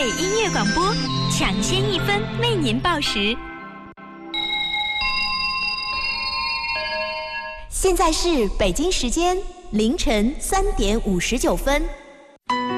音乐广播，抢先1分为您报时。 现在是北京时间凌晨3点59分。